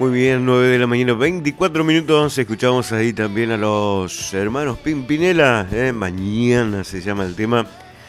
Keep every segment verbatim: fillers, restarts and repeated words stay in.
Muy bien, nueve de la mañana, veinticuatro minutos. Escuchamos ahí también a los hermanos Pimpinela. ¿eh? Mañana se llama el tema.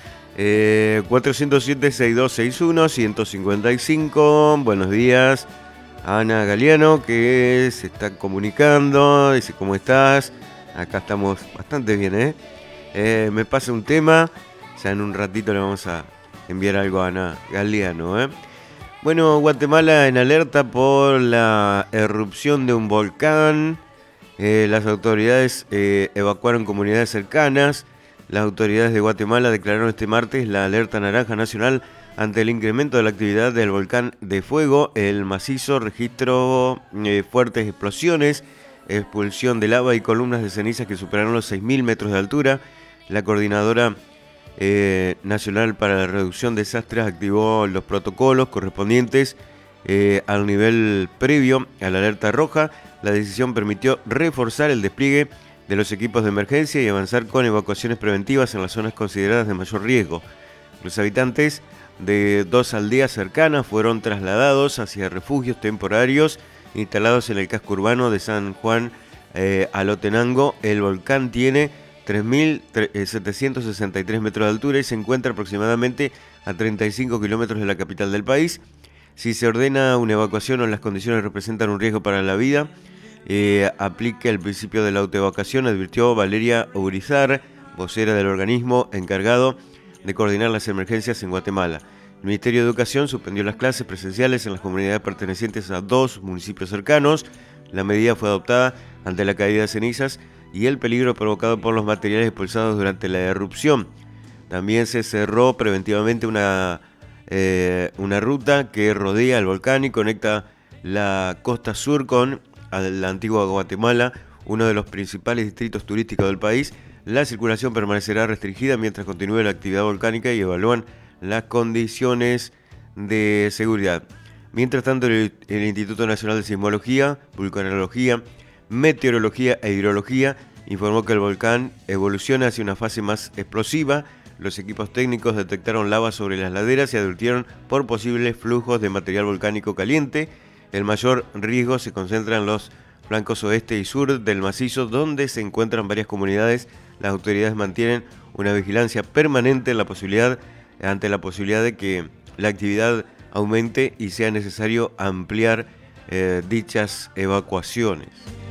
Eh, cuatro cero siete, seis dos seis uno, uno cinco cinco. Buenos días, Ana Galeano, que se está comunicando. Dice, ¿cómo estás? Acá estamos bastante bien, ¿eh? Eh, me pasa un tema. Ya en un ratito le vamos a enviar algo a Ana Galeano, ¿eh? Bueno, Guatemala en alerta por la erupción de un volcán. Eh, las autoridades eh, evacuaron comunidades cercanas. Las autoridades de Guatemala declararon este martes la alerta naranja nacional ante el incremento de la actividad del volcán de fuego. El macizo registró eh, fuertes explosiones, expulsión de lava y columnas de cenizas que superaron los seis mil metros de altura. La coordinadora Eh, Nacional para la Reducción de Desastres activó los protocolos correspondientes eh, al nivel previo a la alerta roja. La decisión permitió reforzar el despliegue de los equipos de emergencia y avanzar con evacuaciones preventivas en las zonas consideradas de mayor riesgo. Los habitantes de dos aldeas cercanas fueron trasladados hacia refugios temporarios instalados en el casco urbano de San Juan eh, Alotenango. El volcán tiene tres mil setecientos sesenta y tres metros de altura y se encuentra aproximadamente a treinta y cinco kilómetros de la capital del país. Si se ordena una evacuación o las condiciones representan un riesgo para la vida, eh, aplica el principio de la autoevacuación, advirtió Valeria Urizar, vocera del organismo encargado de coordinar las emergencias en Guatemala. El Ministerio de Educación suspendió las clases presenciales en las comunidades pertenecientes a dos municipios cercanos. La medida fue adoptada ante la caída de cenizas y el peligro provocado por los materiales expulsados durante la erupción. También se cerró preventivamente una, eh, una ruta que rodea el volcán y conecta la costa sur con la antigua Guatemala, uno de los principales distritos turísticos del país. La circulación permanecerá restringida mientras continúe la actividad volcánica y evalúan las condiciones de seguridad. Mientras tanto, el, el Instituto Nacional de Sismología, Vulcanología, Meteorología e Hidrología informó que el volcán evoluciona hacia una fase más explosiva. Los equipos técnicos detectaron lava sobre las laderas y advirtieron por posibles flujos de material volcánico caliente. El mayor riesgo se concentra en los flancos oeste y sur del macizo, donde se encuentran varias comunidades. Las autoridades mantienen una vigilancia permanente en la posibilidad, ante la posibilidad de que la actividad aumente y sea necesario ampliar eh, dichas evacuaciones.